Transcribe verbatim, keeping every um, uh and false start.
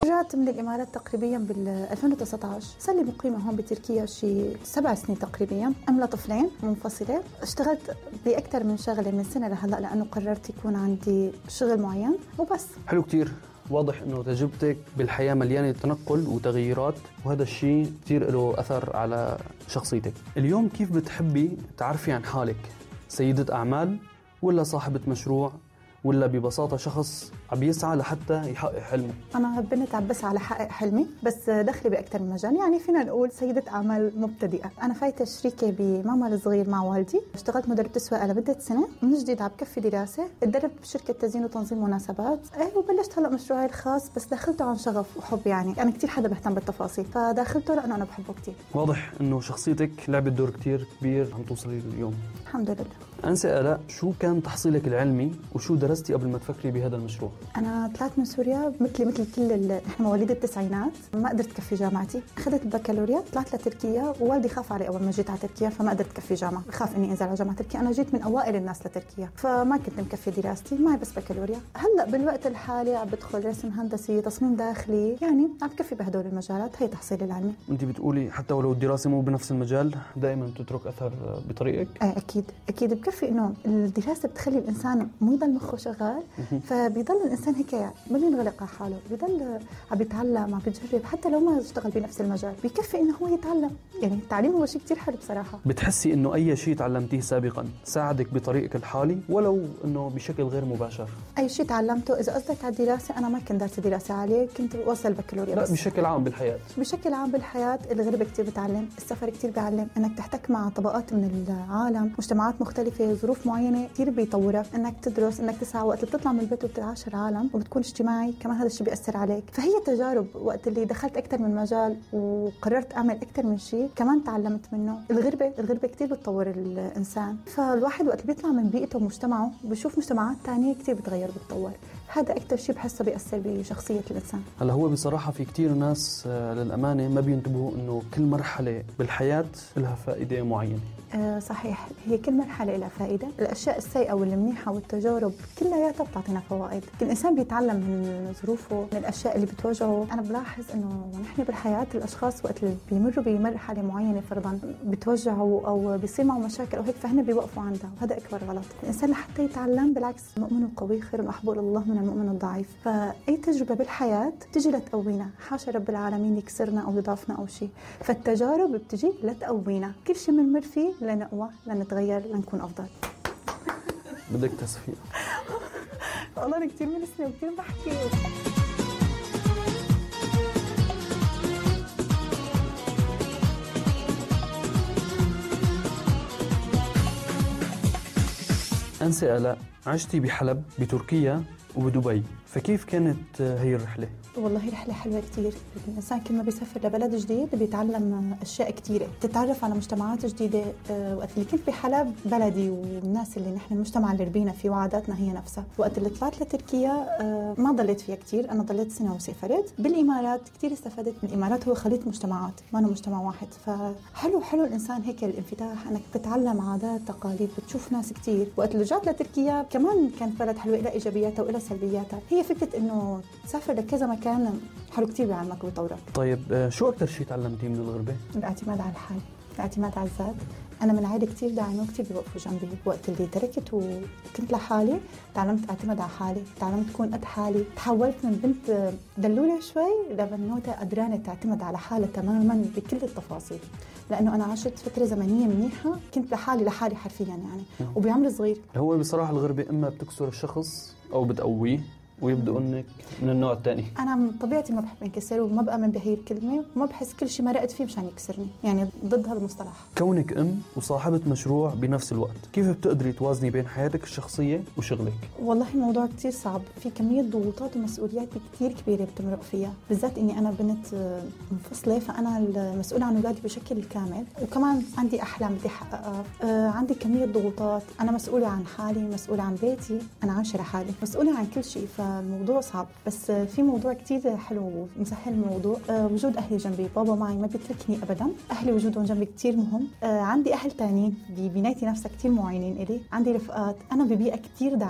رجعت من الإمارات تقريبا بال ألفين وتسعة عشر، صار لي مقيمة هون بتركيا شي سبع سنين تقريبا، أم طفلين منفصلة. اشتغلت بأكثر من شغلة من سنة لهلا لأنه قررت يكون عندي شغل معين وبس. حلو كتير. واضح انه تجربتك بالحياة مليانة تنقل وتغييرات، وهذا الشيء كتير له أثر على شخصيتك. اليوم كيف بتحبي تعرفي عن حالك؟ سيدة أعمال ولا صاحبة مشروع ولا ببساطة شخص عم يسعى لحتى يحقق حلمه؟ أنا بنت عم بسعى لحقق حلمي، بس دخلي بأكثر من مجال. يعني فينا نقول سيدة أعمال مبتدئة. أنا فايتة شريكة بمعمل صغير مع والدي، اشتغلت مدربة سواقة لمدة سنة، من جديد عم بكفي دراسة، اتدربت بشركة تزيين وتنظيم مناسبات، ايه وبلشت هلا مشروعي الخاص، بس دخلته عن شغف وحب. يعني أنا كتير حدا بهتم بالتفاصيل، فداخلته لأنه أنا بحبه كتير. واضح إنه شخصيتك لعبت دور كتير كبير عم توصلي اليوم. الحمد لله. أنسة آلاء، شو كان تحصيلك العلمي وشو درستي قبل ما تفكري بهذا المشروع؟ أنا طلعت من سوريا مثلي مثل كل ال... إحنا مواليد التسعينات، ما قدرت كفي جامعتي، أخذت البكالوريا، طلعت لتركيا، ووالدي خاف علي أول ما جيت على تركيا، فما قدرت كفي جامعة، خاف إني أنزل على جامعة تركيا. أنا جيت من أوائل الناس لتركيا، فما كنت مكفي دراستي، معي بس بكالوريا. هلأ بالوقت الحالي عم بدخل رسم هندسي، تصميم داخلي، يعني عم بكفي بهدول المجالات. هي تحصيلي العلمي. أنت بتقولي حتى ولو الدراسة مو بنفس المجال دائما تترك أثر بطريقك؟ أي أكيد أكيد بكفي. إنه الدراسة بتخلي الإنسان مو يضل مخه شغال، فبيضل الإنسان هيك ما بينغلق على حاله، بيضل عم يتعلم، عم بيجرب، حتى لو ما اشتغل بنفس المجال بيكفي إنه هو يتعلم. يعني التعليم هو شيء كتير حلو بصراحة. بتحسي إنه أي شيء تعلمتيه سابقا ساعدك بطريقك الحالي ولو إنه بشكل غير مباشر؟ أي شيء تعلمته، إذا قصدك على الدراسة، أنا ما كنت دارسة دراسة عالية، كنت وصل البكالوريا. لا بس بشكل عام بالحياة. بشكل عام بالحياة الغربة كتير بتعلم، السفر كتير بيعلم، إنك تحتك مع طبقات من العالم، مجتمعات مختلفة، ظروف معينة كتير بيطورك. إنك تدرس، إنك تسعى، وقت اللي بتطلع من البيت وبتعاشر عالم وبتكون اجتماعي كمان، هذا الشيء بيأثر عليك. فهي تجارب. وقت اللي دخلت أكتر من مجال وقررت أعمل أكتر من شيء كمان تعلمت منه. الغربة الغربة كتير بتطور الإنسان، فالواحد وقت اللي بيطلع من بيئته ومجتمعه بيشوف مجتمعات تانية كتير بتغير بتطور. هذا أكتر شيء بحسه بيأثر بشخصية الإنسان. هلا هو بصراحة في كتير ناس للأمانة ما بينتبهوا إنه كل مرحلة بالحياة لها فائدة معينة. أه صحيح، هي كل مرحلة لها فائدة. الأشياء السيئة والمنيحة والتجارب كلها بتعطينا فوائد. الإنسان بيتعلم من ظروفه، من الأشياء اللي بتواجهه. أنا بلاحظ إنه نحن بالحياة الأشخاص وقت اللي بيمروا بمرحلة معينة فرضاً بتوجعوا أو بيصير معه مشاكل أو هيك، فهنا بيوقفوا عندها، وهذا أكبر غلط. الإنسان لحتى يتعلم بالعكس، المؤمن القوي خير محبوب الله من المؤمن الضعيف. فأي تجربة بالحياة تجي لتقوينا، حاشا رب العالمين يكسرنا أو يضعفنا أو شيء. فالتجارب بتجي لتقوينا، كل شيء بنمر فيه لنقوى، لنتغير، لنكون أفضل. بدك تصفيق. والله أنا كتير منسنة وكتير بحكي. أنسة آلاء، عشتي بحلب بتركيا وبدبي، فكيف كانت هي الرحلة؟ والله رحلة حلوة كتير. الإنسان كل ما بيسافر لبلد جديد بيتعلم أشياء كتيرة، تتعرف على مجتمعات جديدة. وقت اللي كنت بحلب بلدي والناس اللي نحن المجتمع اللي ربينا فيه وعاداتنا هي نفسها. وقت اللي طلعت لتركيا ما ضليت فيها كتير، أنا ضليت سنة وسافرت. بالإمارات كتير استفدت من الإمارات، هو خليط مجتمعات ما أنا مجتمع واحد. فحلو حلو الإنسان هيك الانفتاح، أنك بتتعلم عادات تقاليد، بتشوف ناس كتير. وقت اللي رجعت لتركيا كمان كانت بلد حلوة، إلى إيجابياتها وإلى سلبياتها. هي فكرة إنه تسافر لكذا مكان حلو كتير بيعلمك ويطورك. طيب شو أكتر شيء تعلمتيه من الغربة؟ الاعتماد على الحال، الاعتماد على الذات. أنا من عائلة كتير داعمة وكتير بيوقفوا جنبي. وقت اللي تركت وكنت لحالي تعلمت اعتمد على حالي، تعلمت أكون قد حالي. تحولت من بنت دلولة شوي لبنوتة قدرانة تعتمد على حالها تماما بكل التفاصيل، لأنه أنا عشت فترة زمنية منيحة، كنت لحالي لحالي حرفيا يعني وبعمر صغير. هو بصراحة الغربة إما بتكسر الشخص أو بتقويه ويبدأ انك من النوع الثاني. انا من طبيعتي ما بحب انكسر وما بامن بهي الكلمه، وما بحس كل شيء مرقت فيه مشان يكسرني، يعني ضد هذا المصطلح. كونك ام وصاحبه مشروع بنفس الوقت، كيف بتقدري توازني بين حياتك الشخصيه وشغلك؟ والله الموضوع كتير صعب، في كميه ضغوطات ومسؤوليات كتير كبيره بتمرق فيها، بالذات اني انا بنت منفصله، فانا المسؤوله عن اولادي بشكل كامل، وكمان عندي احلام بدي احققها. آه عندي كميه ضغوطات، انا مسؤوله عن حالي، مسؤوله عن بيتي، انا عايشه لحالي، مسؤوله عن كل شيء. فالموضوع صعب، بس في موضوع كتير حلو مسهل الموضوع. آه وجود اهلي جنبي، بابا معي ما بيتركني ابدا، اهلي وجودهم جنبي كتير مهم. آه عندي اهل تانيين ببنايتي نفسها كتير معينين الي، عندي رفقات، انا ببيئه كتير